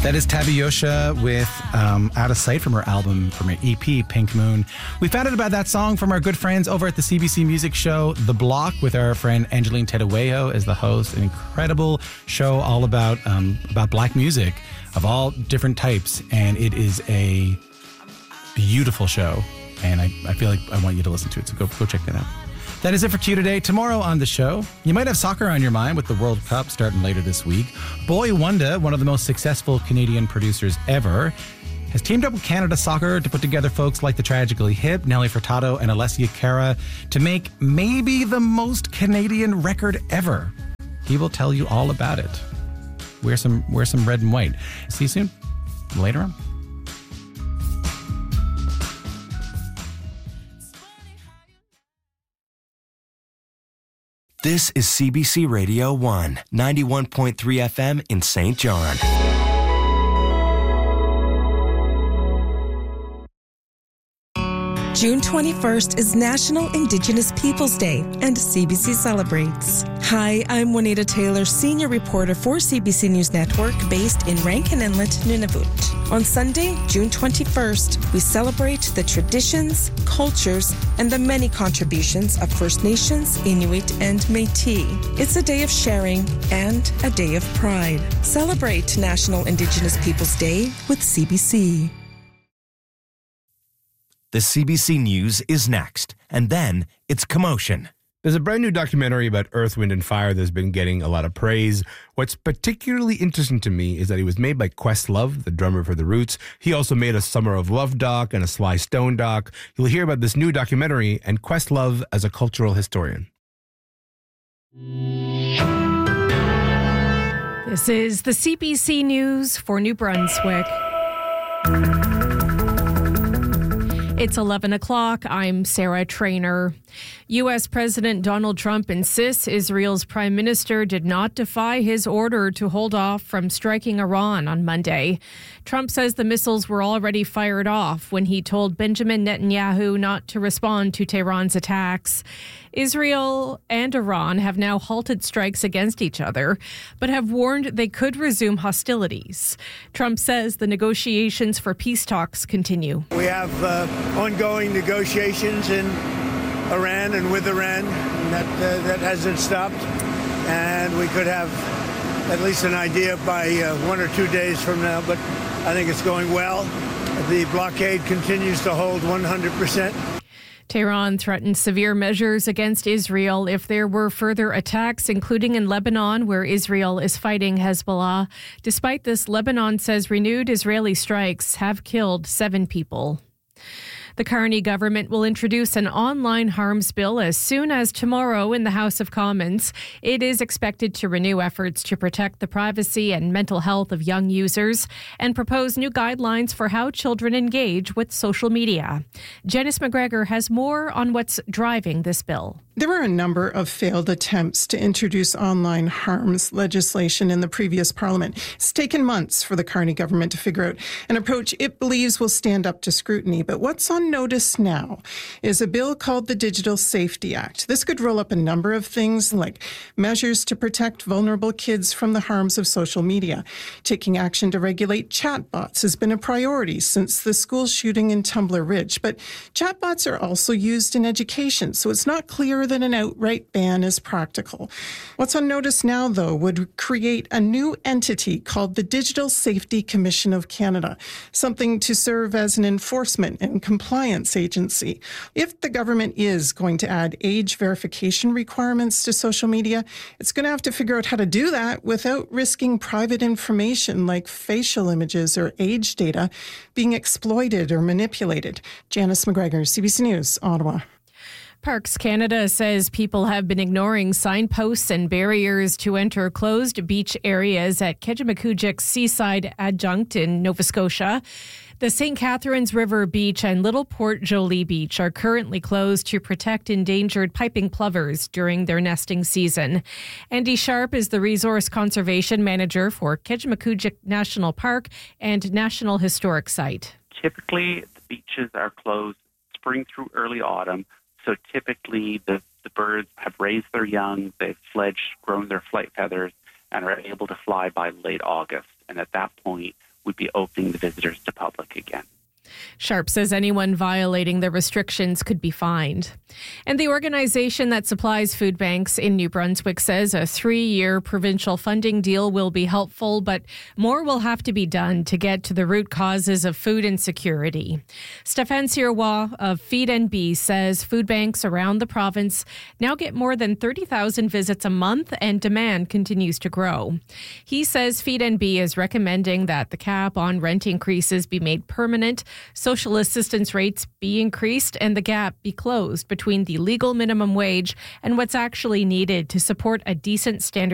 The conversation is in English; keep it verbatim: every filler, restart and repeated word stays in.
That is Tabiyosha with um, Out of Sight from her album, from her E P, Pink Moon. We found out about that song from our good friends over at the C B C Music Show, The Block, with our friend Angeline Tedewejo as the host. An incredible show all about um, about black music of all different types. And it is a beautiful show. And I, I feel like I want you to listen to it. So go, go check that out. That is it for Q today. Tomorrow on the show, you might have soccer on your mind with the World Cup starting later this week. Boy Wonder, one of the most successful Canadian producers ever, has teamed up with Canada Soccer to put together folks like the Tragically Hip, Nelly Furtado, and Alessia Cara to make maybe the most Canadian record ever. He will tell you all about it. Wear some, wear some red and white. See you soon. Later on. This is C B C Radio one, ninety-one point three F M in Saint John. June twenty-first is National Indigenous Peoples Day, and C B C celebrates. Hi, I'm Juanita Taylor, senior reporter for C B C News Network, based in Rankin Inlet, Nunavut. On Sunday, June twenty-first, we celebrate the traditions, cultures, and the many contributions of First Nations, Inuit, and Métis. It's a day of sharing and a day of pride. Celebrate National Indigenous Peoples Day with C B C. The C B C News is next, and then it's Commotion. There's a brand new documentary about Earth, Wind and Fire that's been getting a lot of praise. What's particularly interesting to me is that it was made by Questlove, the drummer for The Roots. He also made a Summer of Love doc and a Sly Stone doc. You'll hear about this new documentary and Questlove as a cultural historian. This is the C B C News for New Brunswick. It's eleven o'clock. I'm Sarah Trainer. U S. President Donald Trump insists Israel's prime minister did not defy his order to hold off from striking Iran on Monday. Trump says the missiles were already fired off when he told Benjamin Netanyahu not to respond to Tehran's attacks. Israel and Iran have now halted strikes against each other, but have warned they could resume hostilities. Trump says the negotiations for peace talks continue. We have uh, ongoing negotiations in Iran and with Iran, and that, uh, that hasn't stopped. And we could have at least an idea by uh, one or two days from now, but I think it's going well. The blockade continues to hold one hundred percent. Tehran threatened severe measures against Israel if there were further attacks, including in Lebanon, where Israel is fighting Hezbollah. Despite this, Lebanon says renewed Israeli strikes have killed seven people. The Carney government will introduce an online harms bill as soon as tomorrow in the House of Commons. It is expected to renew efforts to protect the privacy and mental health of young users and propose new guidelines for how children engage with social media. Janice McGregor has more on what's driving this bill. There were a number of failed attempts to introduce online harms legislation in the previous parliament. It's taken months for the Carney government to figure out an approach it believes will stand up to scrutiny. But what's on notice now is a bill called the Digital Safety Act. This could roll up a number of things like measures to protect vulnerable kids from the harms of social media. Taking action to regulate chatbots has been a priority since the school shooting in Tumbler Ridge. But chatbots are also used in education, so it's not clear that an outright ban is practical. What's on notice now, though, would create a new entity called the Digital Safety Commission of Canada, something to serve as an enforcement and compliance agency. If the government is going to add age verification requirements to social media, it's going to have to figure out how to do that without risking private information like facial images or age data being exploited or manipulated. Janice McGregor, C B C News, Ottawa. Parks Canada says people have been ignoring signposts and barriers to enter closed beach areas at Kejimkujik Seaside Adjunct in Nova Scotia. The Saint Catharines River Beach and Little Port Joli Beach are currently closed to protect endangered piping plovers during their nesting season. Andy Sharp is the Resource Conservation Manager for Kejimkujik National Park and National Historic Site. Typically, the beaches are closed spring through early autumn. So typically the, the birds have raised their young, they've fledged, grown their flight feathers, and are able to fly by late August. And at that point, would be opening the visitors to public again. Sharp says anyone violating the restrictions could be fined. And the organization that supplies food banks in New Brunswick says a three-year provincial funding deal will be helpful, but more will have to be done to get to the root causes of food insecurity. Stéphane Sirois of Feed N B says food banks around the province now get more than thirty thousand visits a month and demand continues to grow. He says Feed N B is recommending that the cap on rent increases be made permanent, social assistance rates be increased, and the gap be closed between the legal minimum wage and what's actually needed to support a decent standard